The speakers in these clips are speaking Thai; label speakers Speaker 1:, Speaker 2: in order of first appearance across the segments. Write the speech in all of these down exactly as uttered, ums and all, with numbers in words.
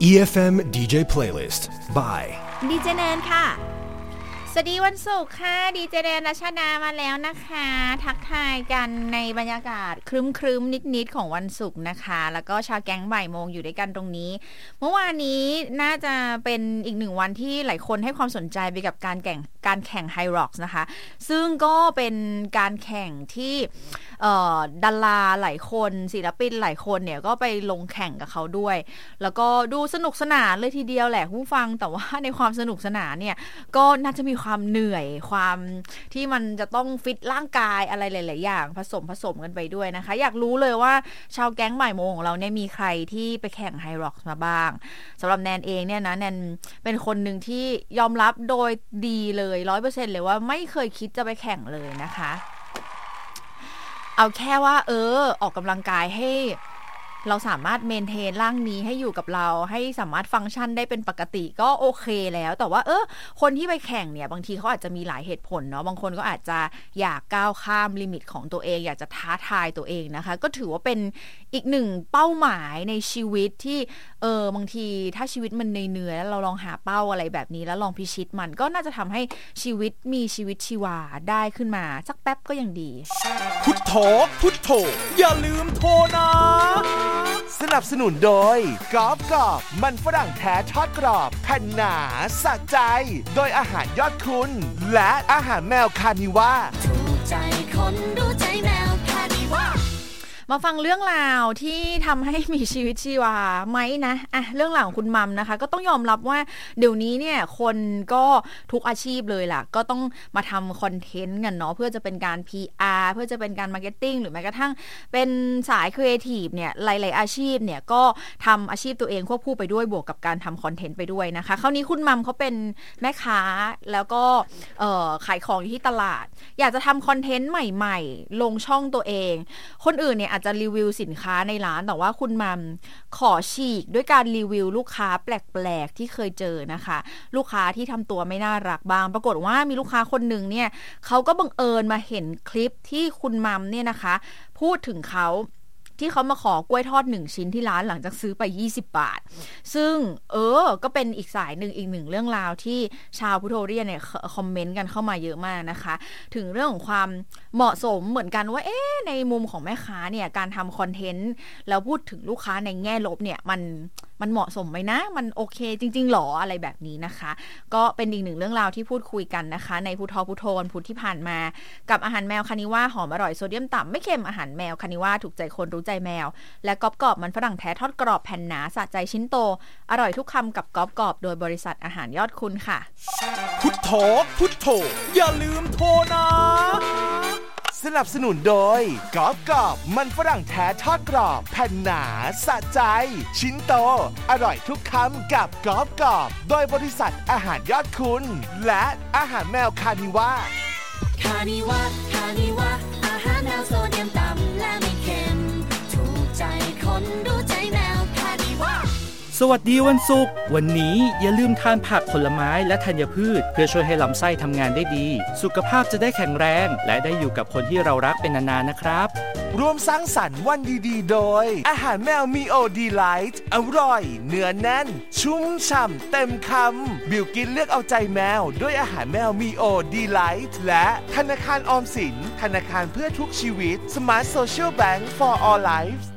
Speaker 1: อี เอฟ เอ็ม ดี เจ Playlist by
Speaker 2: ดี เจ แนนค่ะสวัสดีวันศุกร์ค่ะดีเจแนนรัชดามาแล้วนะคะทักทายกันในบรรยากาศครึ้มๆนิดๆของวันศุกร์นะคะแล้วก็ชาวแก๊งบ่ายโมงอยู่ด้วยกันตรงนี้เมื่อวานนี้น่าจะเป็นอีกหนึ่งวันที่หลายคนให้ความสนใจไปกับการแข่งการแข่งไฮร็อกซ์นะคะซึ่งก็เป็นการแข่งที่ดาราหลายคนศิลปินหลายคนเนี่ยก็ไปลงแข่งกับเขาด้วยแล้วก็ดูสนุกสนานเลยทีเดียวแหละผู้ฟังแต่ว่าในความสนุกสนานเนี่ยก็น่าจะมีความเหนื่อยความที่มันจะต้องฟิตร่างกายอะไรหลายๆอย่างผสมผสมกันไปด้วยนะคะอยากรู้เลยว่าชาวแก๊งบ่ายโมงของเราเนี่ยมีใครที่ไปแข่งไฮร็อกซ์มาบ้างสำหรับแนนเองเนี่ยนะแนนเป็นคนหนึ่งที่ยอมรับโดยดีเลย ร้อยเปอร์เซ็นต์ เลยว่าไม่เคยคิดจะไปแข่งเลยนะคะเอาแค่ว่าเออออกกำลังกายให้เราสามารถเมนเทนร่างนี้ให้อยู่กับเราให้สามารถฟังก์ชันได้เป็นปกติก็โอเคแล้วแต่ว่าเออคนที่ไปแข่งเนี่ยบางทีเขาอาจจะมีหลายเหตุผลเนาะบางคนก็อาจจะอยากก้าวข้ามลิมิตของตัวเองอยากจะท้าทายตัวเองนะคะก็ถือว่าเป็นอีกหนึ่งเป้าหมายในชีวิตที่เออบางทีถ้าชีวิตมันเหนื่อยๆแล้วเราลองหาเป้าอะไรแบบนี้แล้วลองพิชิตมันก็น่าจะทำให้ชีวิตมีชีวิตชีวาได้ขึ้นมาสักแป๊บก็ยังดี
Speaker 3: พุทโธพุทโธอย่าลืมโทรนะสนับสนุนโดยกอล์ฟกรอบมันฝรั่งแท้ทอดกรอบแผ่นหนาสะใจโดยอาหารยอดคุณและอาหารแมวคานิว่าถูกใจคนรู้ใจแมวคานิว่า
Speaker 2: มาฟังเรื่องราวที่ทำให้มีชีวิตชีวาไหมนะอ่ะเรื่องราวของคุณมัมนะคะก็ต้องยอมรับว่าเดี๋ยวนี้เนี่ยคนก็ทุกอาชีพเลยล่ะก็ต้องมาทำคอนเทนต์กันเนาะเพื่อจะเป็นการ พี อาร์ เพื่อจะเป็นการมาร์เก็ตติ้งหรือแม้กระทั่งเป็นสายครีเอทีฟเนี่ยหลายๆอาชีพเนี่ยก็ทำอาชีพตัวเองควบคู่ไปด้วยบวกกับการทำคอนเทนต์ไปด้วยนะคะคราวนี้คุณมัมเขาเป็นแม่ค้าแล้วก็เอ่อขายของอยู่ที่ตลาดอยากจะทำคอนเทนต์ใหม่ๆลงช่องตัวเองคนอื่นเนี่ยอาจจะรีวิวสินค้าในร้านแต่ว่าคุณมัมขอฉีกด้วยการรีวิวลูกค้าแปลกๆที่เคยเจอนะคะลูกค้าที่ทำตัวไม่น่ารักบ้างปรากฏว่ามีลูกค้าคนหนึ่งเนี่ยเขาก็บังเอิญมาเห็นคลิปที่คุณมัมเนี่ยนะคะพูดถึงเขาที่เขามาขอกล้วยทอดหนึ่งชิ้นที่ร้านหลังจากซื้อไปยี่สิบบาทซึ่งเออก็เป็นอีกสายหนึ่งอีกหนึ่งเรื่องราวที่ชาวพุทโธเรียนเนี่ยคอมเมนต์กันเข้ามาเยอะมากนะคะถึงเรื่องของความเหมาะสมเหมือนกันว่าเอ๊ะในมุมของแม่ค้าเนี่ยการทำคอนเทนต์แล้วพูดถึงลูกค้าในแง่ลบเนี่ยมันมันเหมาะสมไหมนะมันโอเคจริงๆหรออะไรแบบนี้นะคะก็เป็นอีกหนึ่งเรื่องราวที่พูดคุยกันนะคะในพุทโธพุทโธวันพุธที่ผ่านมากับอาหารแมวคานิว่าหอมอร่อยโซเดียมต่ำไม่เค็มอาหารแมวคานิว่าถูกใจคนรู้ใจแมวและกรอบกรอบมันฝรั่งแท้ทอดกรอบแผ่นหนาสะใจชิ้นโตอร่อยทุกคำกับกรอบกรอบโดยบริษัทอาหารยอดคุณค่ะ
Speaker 3: พุทโธพุทโธอย่าลืมโทรนะสนับสนุนโดยกรอบกรอบมันฝรั่งแท้ทอดกรอบแผ่นหนาสะใจชิ้นโตอร่อยทุกคำกับกรอบกรอบโดยบริษัทอาหารยอดคุณและอาหารแมวคานิว่า
Speaker 4: คานิว่าคานิว่าอาหารแมวโซเดียมต่ำและไม่เค็มถูกใจคนรู้ใจแมวคานิว่า
Speaker 5: สวัสดีวันศุกร์วันนี้อย่าลืมทานผักผลไม้และธัญพืชเพื่อช่วยให้ลำไส้ทำงานได้ดีสุขภาพจะได้แข็งแรงและได้อยู่กับคนที่เรารักเป็นนานๆนะครับ
Speaker 3: ร่วมสร้างสรรค์วันดีๆโดยอาหารแมวมีโอดีไลท์อร่อยเนื้อแน่นชุ่มฉ่ำเต็มคำบิวกินเลือกเอาใจแมวด้วยอาหารแมวมีโอดีไลท์และธนาคารออมสินธนาคารเพื่อทุกชีวิต Smart Social Bank for All Lives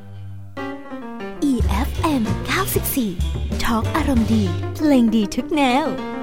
Speaker 6: อี เอฟ เอ็ม เก้าสิบสี่ ทอล์กอารมณ์ดีเพลงดีทุกแนว